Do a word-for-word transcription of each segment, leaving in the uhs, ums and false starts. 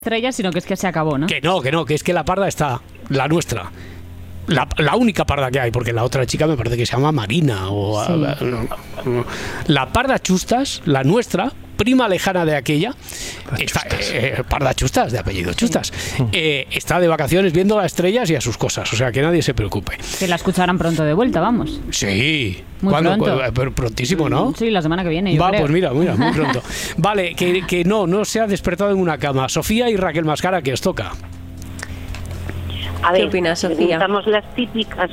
estrellas, sino que es que se acabó, ¿no? Que no, que no, que es que la parda está, la nuestra. La, la única parda que hay, porque la otra chica me parece que se llama Marina. O, sí. a, no, no. La parda Chustas, la nuestra, prima lejana de aquella, está, eh, parda Chustas, de apellido Chustas, sí. eh, está de vacaciones viendo las estrellas y a sus cosas, o sea que nadie se preocupe. Que la escucharán pronto de vuelta, vamos. Sí. Muy ¿Cuándo? pronto. Pero prontísimo, ¿no? Sí, la semana que viene, yo Va, creo. pues mira, mira, muy pronto. Vale, que, que no, no se ha despertado en una cama. Sofía y Raquel Mascara, que os toca. A ver, ¿Qué opinas, Sofía? Preguntamos las típicas.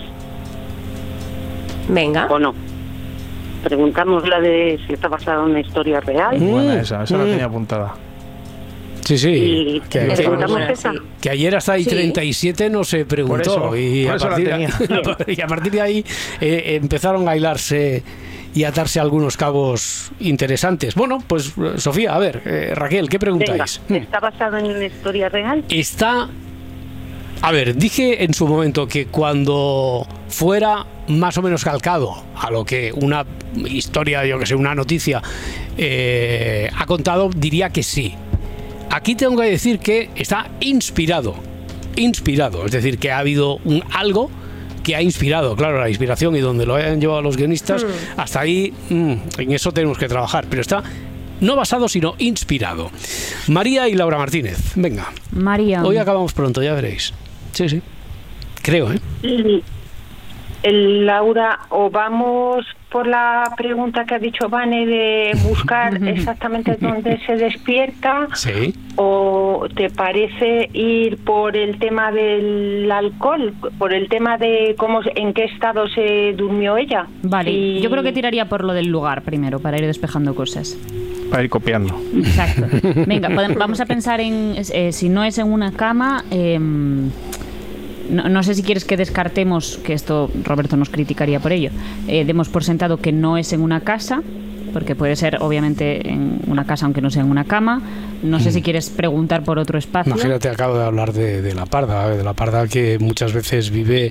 Venga. ¿O no? Preguntamos la de si está basada en una historia real. Mm. Buena esa, esa Mm. la tenía apuntada. Sí, sí. Y Que, que, preguntamos esa. que ayer hasta ahí Sí. treinta y siete no se preguntó. Por eso, y, por a eso la partir, tenía. y a partir de ahí eh, empezaron a hilarse y atarse algunos cabos interesantes. Bueno, pues Sofía, a ver, eh, Raquel, ¿qué preguntáis? Venga, ¿está basado en una historia real? Está... A ver, dije en su momento que cuando fuera más o menos calcado a lo que una historia, yo que sé, una noticia eh, ha contado, diría que sí. Aquí tengo que decir que está inspirado, inspirado, es decir, que ha habido un algo que ha inspirado, claro, la inspiración y donde lo hayan llevado los guionistas, mm. hasta ahí, mm, en eso tenemos que trabajar, pero está no basado, sino inspirado. María y Laura Martínez, venga. María. Hoy acabamos pronto, ya veréis. Sí, sí. Creo, ¿eh? Y el Laura, o vamos por la pregunta que ha dicho Vane de buscar exactamente dónde se despierta, sí. ¿O te parece ir por el tema del alcohol, por el tema de cómo, en qué estado se durmió ella? Vale, y... yo creo que tiraría por lo del lugar primero, para ir despejando cosas. Para ir copiando. Exacto. Venga, podemos, vamos a pensar en, eh, si no es en una cama... Eh, No, no sé si quieres que descartemos, que esto Roberto nos criticaría por ello, eh, demos por sentado que no es en una casa, porque puede ser obviamente en una casa aunque no sea en una cama. No sé mm. si quieres preguntar por otro espacio. Imagínate, acabo de hablar de, de la parda, de la parda que muchas veces vive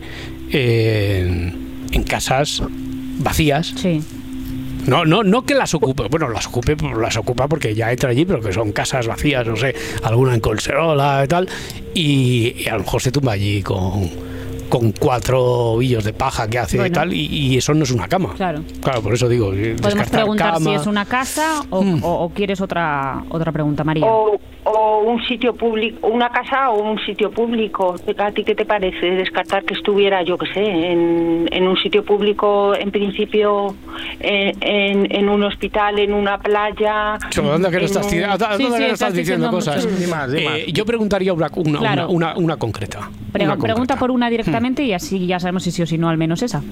en, en casas vacías. Sí. No, no, no que las ocupe, bueno, las ocupe, las ocupa porque ya entra allí, pero que son casas vacías, no sé, alguna en Colserola y tal, y, y a lo mejor se tumba allí con, con cuatro ovillos de paja que hace, bueno, y tal, y, y eso no es una cama. Claro. Claro, por eso digo. Podemos preguntar cama. si es una casa o, mm. o, o quieres otra otra pregunta, María. O, o un sitio público, una casa o un sitio público. ¿A ti qué te parece descartar que estuviera, yo qué sé, en, en un sitio público, en principio, en, en, en un hospital, en una playa? ¿Dónde que no estás, un... sí, sí, sí, que estás diciendo cosas? Dimas, dimas. Eh, yo preguntaría una, una, claro. una, una, una concreta. Pre una pregunta concreta. por una directamente hmm. y así ya sabemos si sí o si no, al menos esa.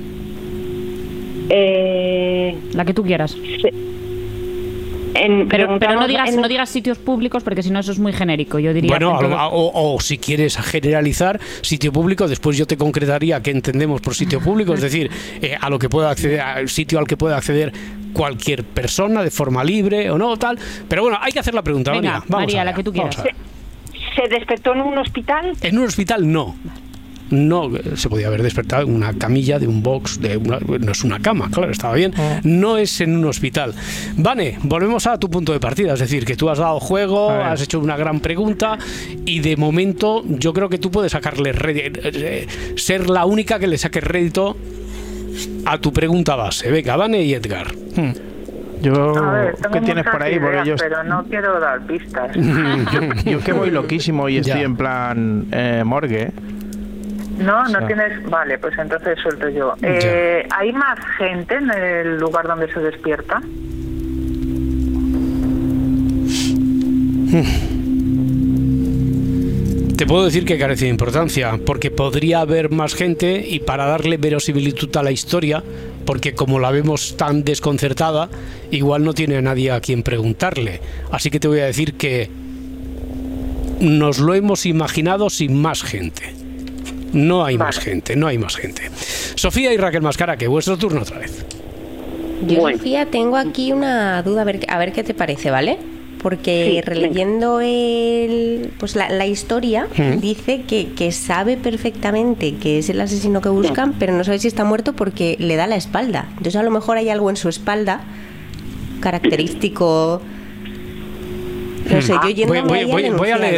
Eh... La que tú quieras. Sí. En, pero pero no digas en... no digas sitios públicos, porque si no eso es muy genérico. Yo diría. Bueno, todo... o, o si quieres generalizar sitio público, después yo te concretaría qué entendemos por sitio público, es decir, eh, a lo que pueda acceder, al sitio al que pueda acceder cualquier persona de forma libre o no, tal. Pero bueno, hay que hacer la pregunta. Venga, María, vamos María, allá, la que tú quieras. ¿Se, ¿Se despertó en un hospital? En un hospital no. No, se podía haber despertado en una camilla de un box, de una, no es una cama, claro, estaba bien. No es en un hospital. Vane, volvemos a tu punto de partida, es decir, que tú has dado juego, has hecho una gran pregunta y de momento yo creo que tú puedes sacarle rédito, ser la única que le saque rédito a tu pregunta base. Venga, Vane y Edgar. Hmm. Yo, ver, ¿qué tienes por ahí? Ideas, Porque yo, pero no quiero dar pistas. yo, yo que voy loquísimo y estoy ya. en plan eh, morgue. No, no o sea. tienes... Vale, pues entonces suelto yo. Eh, ¿Hay más gente en el lugar donde se despierta? Te puedo decir que carece de importancia, porque podría haber más gente y para darle verosimilitud a la historia, porque como la vemos tan desconcertada, igual no tiene nadie a quien preguntarle. Así que te voy a decir que nos lo hemos imaginado sin más gente. No hay vale. más gente, no hay más gente. Sofía y Raquel Mascara, que vuestro turno otra vez. Yo, bueno. Sofía, tengo aquí una duda, a ver, a ver qué te parece, ¿vale? Porque sí, releyendo el, pues la, la historia, ¿Mm? dice que, que sabe perfectamente que es el asesino que buscan, pero no sabe si está muerto porque le da la espalda. Entonces a lo mejor hay algo en su espalda característico No sé, yo yéndome Voy- voy- ahí a voy- voy a denunciarlo. leer